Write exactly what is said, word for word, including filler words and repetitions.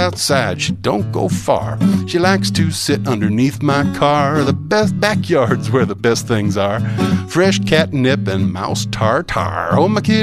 outside, she don't go far. She likes to sit underneath my car. The best backyard's where the best things are. Fresh catnip and mouse tartar. Oh, my kid